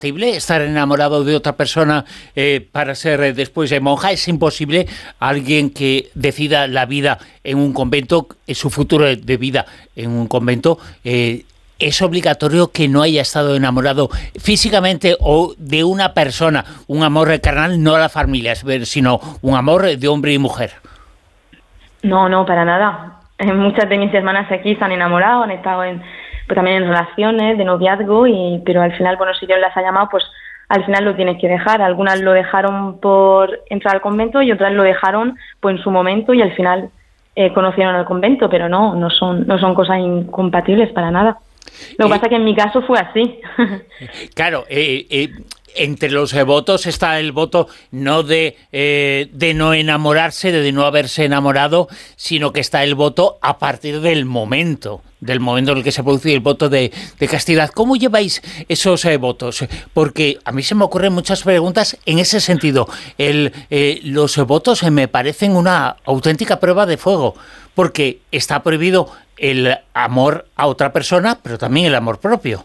¿Posible estar enamorado de otra persona para ser después monja? ¿Es imposible alguien que decida la vida en un convento, su futuro de vida en un convento? ¿Es obligatorio que no haya estado enamorado físicamente o de una persona, un amor carnal, no a la familia, sino un amor de hombre y mujer? No, no, para nada. Muchas de mis hermanas aquí se han enamorado, han estado pues también en relaciones de noviazgo, pero al final, bueno, si Dios las ha llamado, pues al final lo tienes que dejar. Algunas lo dejaron por entrar al convento y otras lo dejaron pues en su momento y al final conocieron al convento, pero no son cosas incompatibles para nada. Lo que pasa es que en mi caso fue así. Claro, entre los votos está el voto no de no enamorarse, de no haberse enamorado, sino que está el voto a partir del momento en el que se produce el voto de castidad. ¿Cómo lleváis esos votos? Porque a mí se me ocurren muchas preguntas en ese sentido. Los votos me parecen una auténtica prueba de fuego, porque está prohibido el amor a otra persona, pero también el amor propio.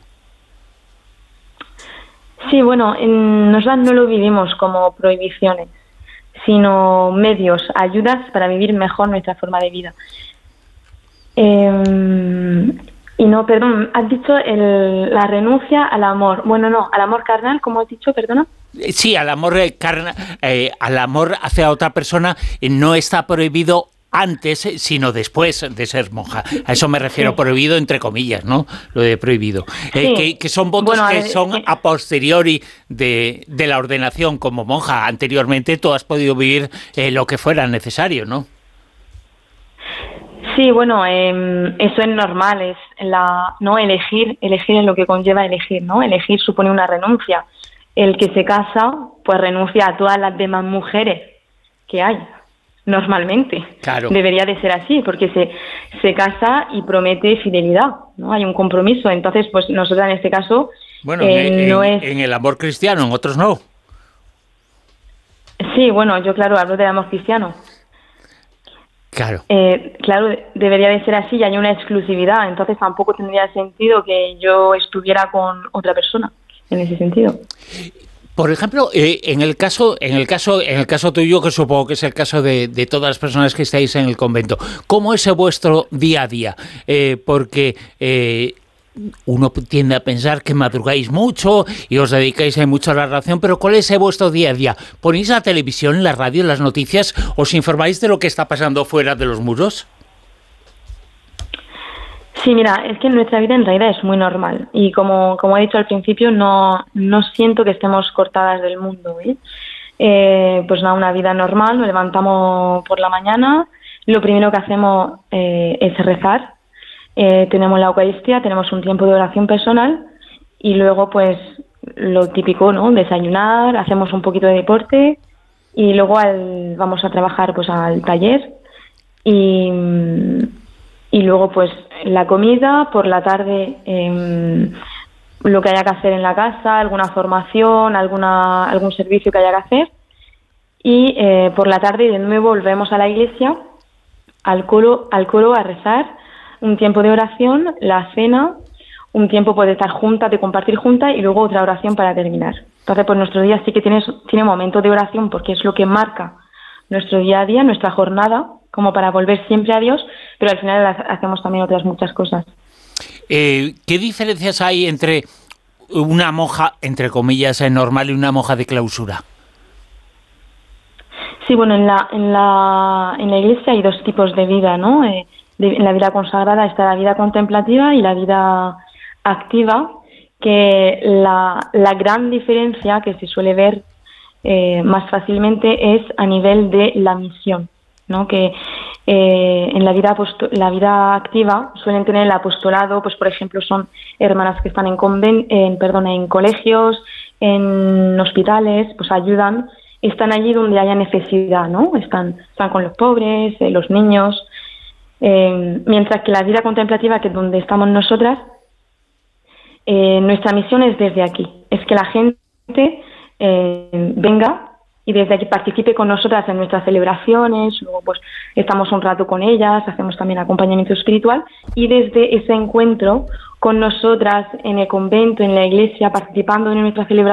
Sí, bueno, nosotras no lo vivimos como prohibiciones, sino medios, ayudas para vivir mejor nuestra forma de vida. Y no, perdón, has dicho la renuncia al amor. Bueno, no, al amor carnal, ¿cómo has dicho, perdona? Sí, al amor carnal, al amor hacia otra persona no está prohibido antes, sino después de ser monja. A eso me refiero, sí. Prohibido entre comillas, ¿no? Lo de prohibido. Sí. Que son votos que son a posteriori de la ordenación como monja. Anteriormente tú has podido vivir lo que fuera necesario, ¿no? Sí, bueno, eso es normal, es no elegir es lo que conlleva elegir, ¿no? Elegir supone una renuncia. El que se casa, pues renuncia a todas las demás mujeres que hay. Normalmente. Claro. Debería de ser así, porque se casa y promete fidelidad, ¿no? Hay un compromiso. Entonces, pues nosotros en este caso... Bueno, en el amor cristiano, en otros no. Sí, bueno, yo claro, hablo del amor cristiano. Claro. Claro, debería de ser así y hay una exclusividad. Entonces tampoco tendría sentido que yo estuviera con otra persona, en ese sentido. Por ejemplo, en el caso tuyo, que supongo que es el caso de todas las personas que estáis en el convento, ¿cómo es vuestro día a día? Porque uno tiende a pensar que madrugáis mucho y os dedicáis mucho a la oración, pero ¿cuál es vuestro día a día? ¿Ponéis la televisión, la radio, las noticias? ¿Os informáis de lo que está pasando fuera de los muros? Sí, mira, es que nuestra vida en realidad es muy normal y como he dicho al principio, no siento que estemos cortadas del mundo, pues nada, una vida normal, nos levantamos por la mañana, lo primero que hacemos es rezar, tenemos la Eucaristía, tenemos un tiempo de oración personal y luego pues lo típico, ¿no? Desayunar, hacemos un poquito de deporte y luego vamos a trabajar pues al taller y luego pues la comida, por la tarde lo que haya que hacer en la casa, alguna formación, algún servicio que haya que hacer y por la tarde de nuevo volvemos a la iglesia, al coro a rezar, un tiempo de oración, la cena, un tiempo pues de estar juntas, de compartir juntas y luego otra oración para terminar. Entonces pues nuestro día sí que tiene momentos de oración porque es lo que marca nuestro día a día, nuestra jornada, como para volver siempre a Dios, pero al final hacemos también otras muchas cosas. ¿Qué diferencias hay entre una monja, entre comillas, normal y una monja de clausura? Sí, bueno, en la iglesia hay dos tipos de vida, ¿no? En la vida consagrada está la vida contemplativa y la vida activa, que la gran diferencia que se suele ver más fácilmente es a nivel de la misión, ¿no? Que en la vida activa suelen tener el apostolado, pues por ejemplo son hermanas que están en colegios, en hospitales, pues ayudan, están allí donde haya necesidad, ¿no? Están con los pobres, los niños, mientras que la vida contemplativa, que es donde estamos nosotras, nuestra misión es desde aquí, es que la gente venga y desde aquí participe con nosotras en nuestras celebraciones, luego pues estamos un rato con ellas, hacemos también acompañamiento espiritual y desde ese encuentro con nosotras en el convento, en la iglesia, participando en nuestras celebraciones,